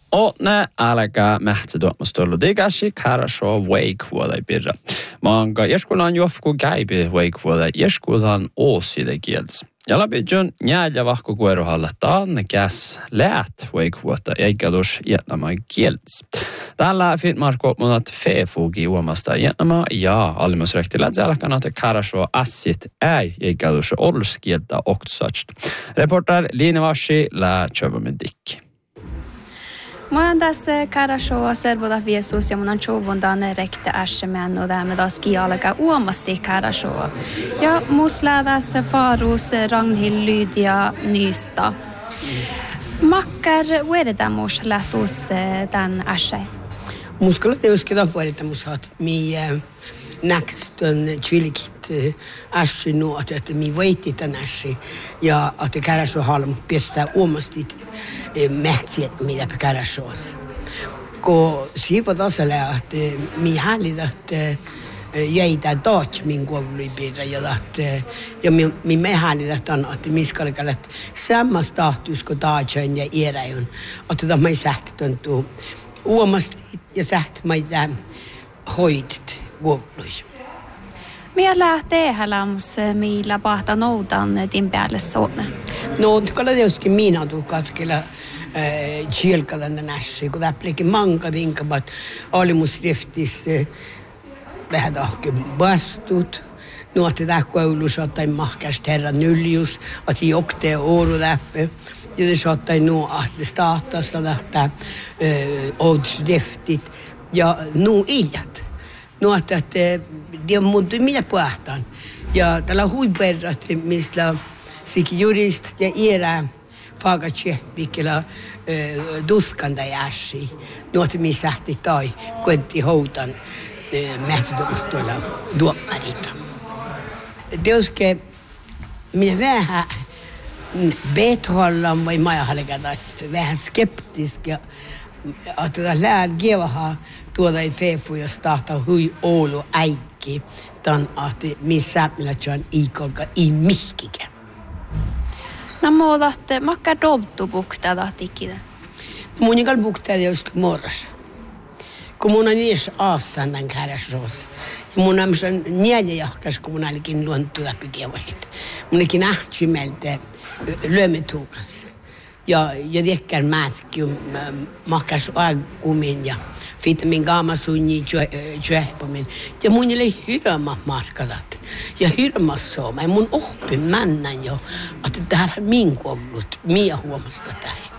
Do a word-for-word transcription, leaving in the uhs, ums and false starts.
Och nä älkää mähtsä tuomastorlu digasi хорошо veikvuoda pirra. Maanka jeskulan jofku käypi veikvuoda jeskulan ooside kieltäs. Ja läpidjön njäädä vahko kueruhalla taan käs läät veikvuoda eikä-lus jätnämään kieltäs. Tällä Finnmarko monat fefugi uomasta jätnämään ja allimusrektilät älkänä te хорошо assit ei eikä-lus olskieltä oktsatst. Reporter Line Vashi lää tjövämen dikki. Mä tässä хорошо servoda viesus ja mun on chuvundan rekte ässemän och därmed ski alga uomasti хорошо. Ja mus lädas farus Ragnhild Lydia Nysta. Makkar veredamus lätus den ässe. Muskalla teuskeda veredamus hat mi näkstön chilikit ässe nuot että mi veiti tän ässe ja att det хорошо halm pistä uomasti mätsiet mitä хорошо. Ko siiva tasalla että mi häälitä että jäitä taat min kouluipirra ja että ja mi mi me häälitä että miskalkalat samma status ko taatsen ja eräjön että tämä ei sähtön tu uomasti ja säht maita hoitit kouluissa. Minä lähtee hälämus millä pahta noudan din päälle Suomeen. No, kalla tietysti minä tukat kyllä chielkadan nässi, kun täpplikin manka tinkamat alimusriftis vähän tahke vastut. Nuotti tähkoulus ottain mahkast herran nyljus, otti joktee oru läppe. Tietysti ottain nuo ahti stahtasta tähtää oudsriftit ja nuo iljat. Nuotti, että det on muuta mitä puhtaan. Ja tällä huiperrat, mistä sikin jurist ja iärä fagatsehpikellä duskanda jäsi. Nuotti missä sähti tai koetti houtan mähtidostoilla duopparita. Tietysti minä vähän bethollan vai majahalekata, vähän skeptiska, että lään kievaha tuoda ei fefu, jos tahtaa hui Oulu äikki, tämän että missä millä on ikolka ei miskikä. No muutat, makka dovtu buktada tikida. Mun ikal buktada joskus morras. Kun mun on niissä aasan tämän kärjäsos. Ja mun on niitä jahkas, kun mun olikin luontu läpi kievahit. Mun olikin ähtsymeltä lyömetuurassa. Ja ja tiedäkään mätki mahkas aikumin ja vitamin gamma sunni tjöhpomin. Ja mun oli hirma markalat. Ja hirma sooma. Ja mun oppi männän jo, että täällä min koulut, mia huomasta tähän.